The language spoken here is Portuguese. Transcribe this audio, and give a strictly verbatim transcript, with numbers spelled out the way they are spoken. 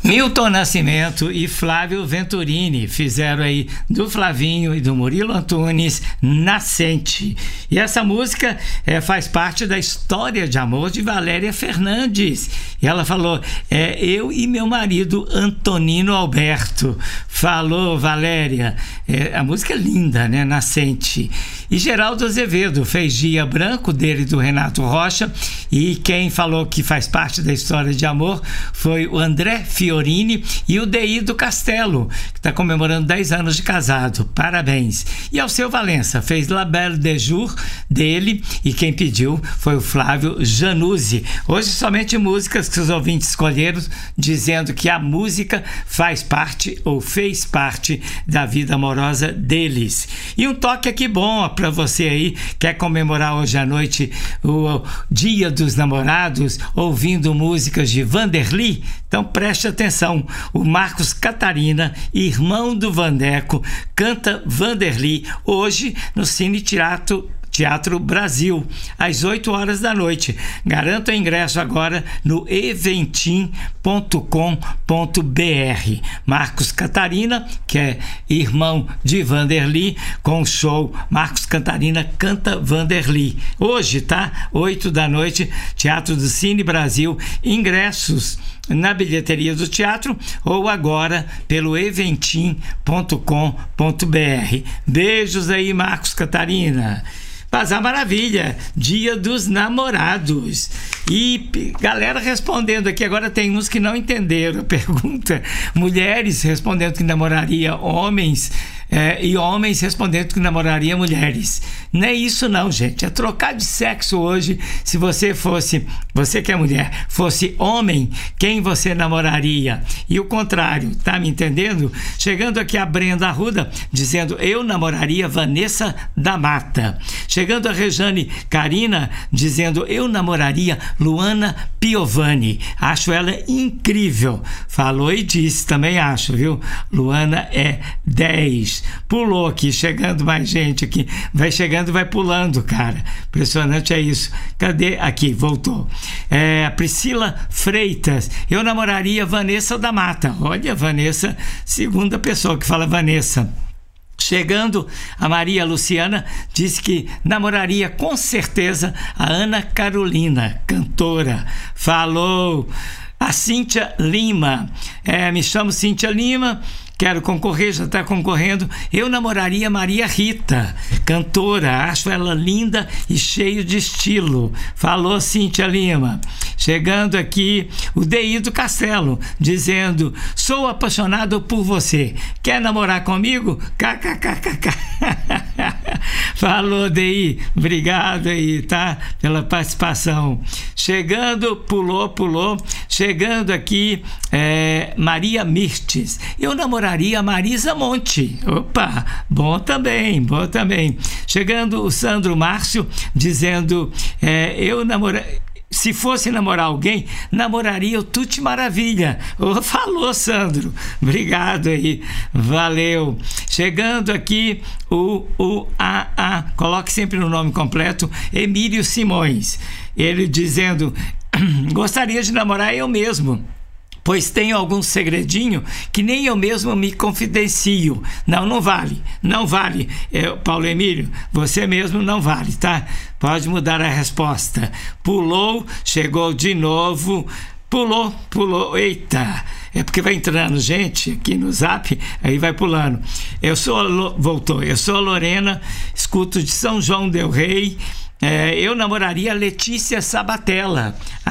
Milton Nascimento e Flávio Venturini fizeram aí do Flavinho e do Murilo Antunes Nascente. E essa música é, faz parte da história de amor de Valéria Fernandes. E ela falou, é eu e meu marido Antonino Alberto. Falou, Valéria. É, a música é linda, né? Nascente. E Geraldo Azevedo fez Dia Branco, dele e do Renato Rocha. E quem falou que faz parte da história de amor foi o André Fiorini e o Deir do Castelo, que está comemorando dez anos de casado. Parabéns. E Alceu Valença fez La Belle de Jour, dele, e quem pediu foi o Flávio Januzzi. Hoje somente músicas que os ouvintes escolheram, dizendo que a música faz parte ou fez parte da vida amorosa deles. E um toque aqui bom para você aí, quer comemorar hoje à noite o Dia dos Namorados, ouvindo músicas de Vanderly? Então preste atenção, o Marcos Catarina, irmão do Vandeco, canta Vanderly hoje no Cine Teatro Teatro Brasil, às oito horas da noite. Garanta o ingresso agora no eventim ponto com ponto br. Marcos Catarina, que é irmão de Vanderly, com o show Marcos Catarina Canta Vanderly. Hoje, tá? oito da noite, Teatro do Cine Brasil. Ingressos na bilheteria do teatro ou agora pelo eventim ponto com ponto br. Beijos aí, Marcos Catarina. Bazar Maravilha, Dia dos Namorados. E galera respondendo aqui, agora tem uns que não entenderam a pergunta. Mulheres respondendo que namoraria homens, é, e homens respondendo que namoraria mulheres. Não é isso não, gente, é trocar de sexo hoje. Se você fosse, você que é mulher, fosse homem, quem você namoraria? E o contrário, tá me entendendo? Chegando aqui a Brenda Arruda, dizendo, eu namoraria Vanessa da Mata. Chegando a Rejane Carina, dizendo, eu namoraria Luana Piovani. Acho ela incrível. Falou e disse, também acho, viu? Luana é dez. Pulou aqui, chegando mais gente aqui. Vai chegando e vai pulando, cara. Impressionante é isso. Cadê? Aqui, voltou. É, Priscila Freitas. Eu namoraria Vanessa da Mata. Olha, Vanessa, segunda pessoa que fala Vanessa. Chegando, a Maria Luciana disse que namoraria com certeza a Ana Carolina, cantora. Falou. A Cíntia Lima. É, me chamo Cíntia Lima. Quero concorrer, já está concorrendo. Eu namoraria Maria Rita, cantora. Acho ela linda e cheio de estilo. Falou Cíntia Lima. Chegando aqui, o Deir do Castelo, dizendo, sou apaixonado por você. Quer namorar comigo? Kkkk. Falou, Deir. Obrigado aí, tá? Pela participação. Chegando, pulou, pulou. Chegando aqui, é, Maria Mirtes. Eu namoraria Marisa Monte. Opa, bom também, bom também. Chegando o Sandro Márcio, dizendo, é, eu namoraria... Se fosse namorar alguém, namoraria o Tuti Maravilha. Oh, falou, Sandro. Obrigado aí. Valeu. Chegando aqui o, o A A, coloque sempre no nome completo, Emílio Simões. Ele dizendo, gostaria de namorar eu mesmo, pois tenho algum segredinho que nem eu mesmo me confidencio. Não, não vale, não vale, é, Paulo Emílio, você mesmo não vale, tá? Pode mudar a resposta. Pulou, chegou de novo, pulou, pulou, eita, é porque vai entrando gente aqui no Zap, aí vai pulando. Eu sou, voltou, eu sou a Lorena, escuto de São João del Rei. É, eu namoraria Letícia Sabatella.